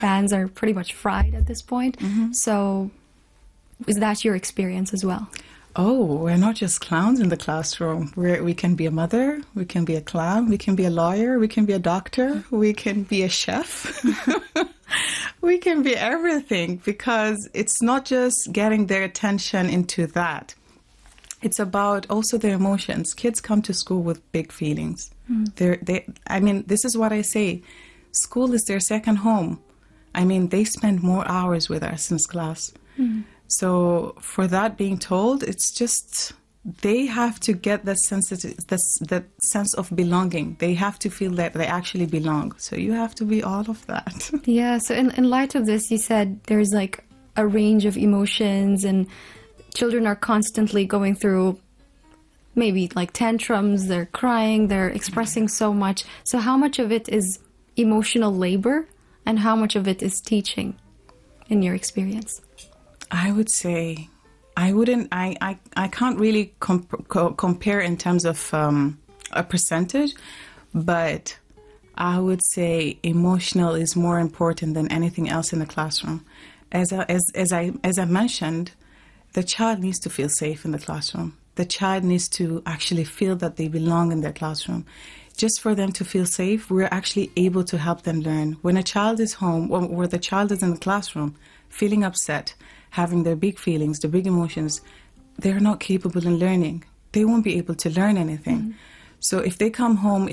pans are pretty much fried at this point. So is that your experience as well? Oh, we're not just clowns in the classroom. We can be a mother, we can be a clown, we can be a lawyer, we can be a doctor, we can be a chef. We can be everything, because it's not just getting their attention into that. It's about also their emotions. Kids come to school with big feelings. I mean, this is what I say. School is their second home. I mean, they spend more hours with us in class. So for that being told, it's just they have to get that sense of belonging. They have to feel that they actually belong. So you have to be all of that. Yeah, so in light of this, you said there's like a range of emotions and children are constantly going through maybe like tantrums, they're crying, they're expressing so much. So how much of it is emotional labor and how much of it is teaching in your experience? I would say I can't really compare in terms of a percentage, but I would say emotional is more important than anything else in the classroom. As I mentioned, the child needs to feel safe in the classroom. The child needs to actually feel that they belong in their classroom. Just for them to feel safe, we're actually able to help them learn. When a child is home, or the child is in the classroom, feeling upset, having their big feelings, the big emotions, they're not capable in learning. They won't be able to learn anything. So if they come home,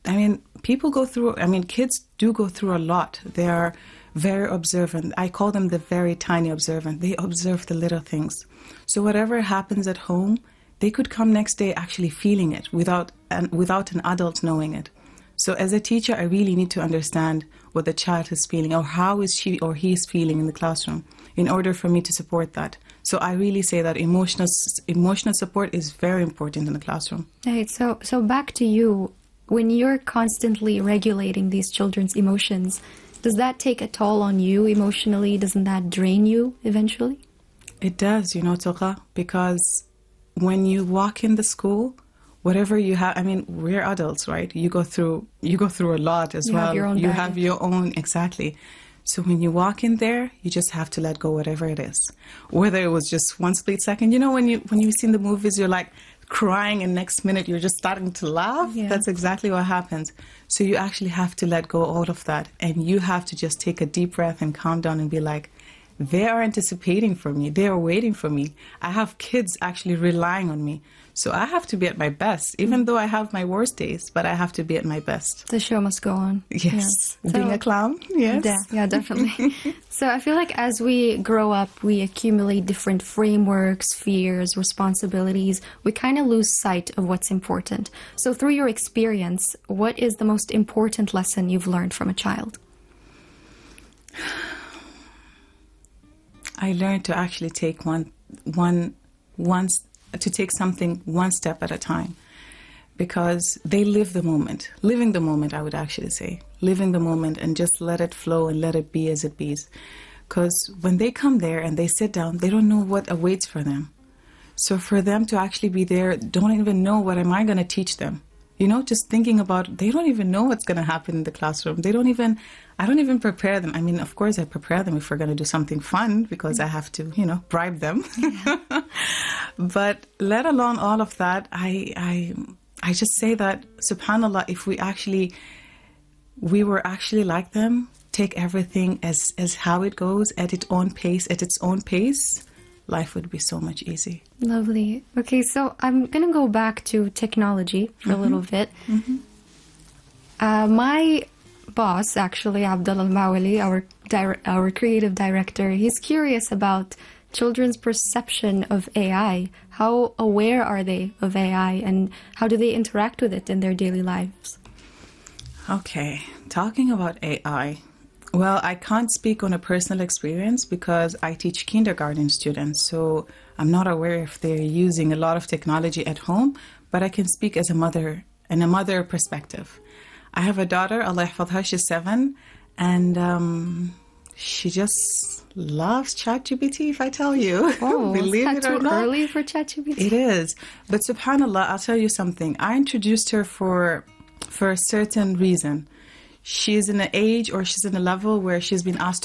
kids do go through a lot. They are very observant. I call them the very tiny observant. They observe the little things. So whatever happens at home, they could come next day actually feeling it without an adult knowing it. So as a teacher, I really need to understand what the child is feeling, or how is she or he is feeling in the classroom, in order for me to support that. So I really say that emotional support is very important in the classroom. Right. So back to you, when you're constantly regulating these children's emotions, does that take a toll on you emotionally? Doesn't that drain you eventually? It does, Togha, because when you walk in the school, whatever you have, we're adults, right? You go through a lot as well. You have your own, exactly. So when you walk in there, you just have to let go whatever it is. Whether it was just one split second, when you see in the movies, you're like crying and next minute you're just starting to laugh. Yeah. That's exactly what happens. So you actually have to let go all of that, and you have to just take a deep breath and calm down and be like, they are anticipating for me. They are waiting for me. I have kids actually relying on me. So I have to be at my best, even though I have my worst days, but I have to be at my best. The show must go on. Yes. Yeah. Being a clown, yes. Yeah, definitely. So I feel like as we grow up, we accumulate different frameworks, fears, responsibilities. We kind of lose sight of what's important. So through your experience, what is the most important lesson you've learned from a child? I learned to actually take take something one step at a time, because they live the moment. Living the moment, I would actually say. Living the moment and just let it flow and let it be as it be. Because when they come there and they sit down, they don't know what awaits for them. So for them to actually be there, don't even know what am I going to teach them. Just thinking about, they don't even know what's going to happen in the classroom. I don't even prepare them. Of course I prepare them if we're going to do something fun, because I have to, bribe them. Yeah. But let alone all of that, I just say that, subhanAllah, if we were actually like them, take everything as how it goes, at its own pace, life would be so much easier. Lovely. Okay, so I'm going to go back to technology for a little bit. My boss, actually, Abdullah Al-Mawali, our creative director, he's curious about children's perception of AI. How aware are they of AI, and how do they interact with it in their daily lives? Okay, talking about AI. Well, I can't speak on a personal experience because I teach kindergarten students, so I'm not aware if they're using a lot of technology at home, but I can speak as a mother, in a mother perspective. I have a daughter, Allah yahfadha, she's 7, and she just loves ChatGPT, if I tell you. Oh, believe it or not. Is that too early for ChatGPT? It is. But subhanAllah, I'll tell you something. I introduced her for a certain reason. She's in an age, or she's in a level where she's been asked